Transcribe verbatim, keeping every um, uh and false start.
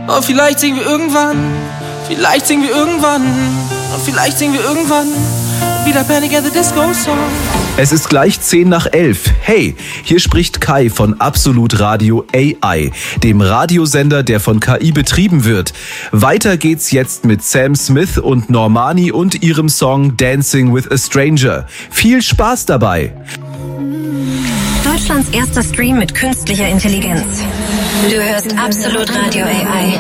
Oh, vielleicht singen wir irgendwann, vielleicht singen wir irgendwann, oh, vielleicht singen wir irgendwann wieder Panic at the Disco Song. Es ist gleich zehn nach elf. Hey, hier spricht Kai von Absolut Radio A I, dem Radiosender, der von K I betrieben wird. Weiter geht's jetzt mit Sam Smith und Normani und ihrem Song Dancing with a Stranger. Viel Spaß dabei! Deutschlands erster Stream mit künstlicher Intelligenz. Du hörst Absolut Radio A I.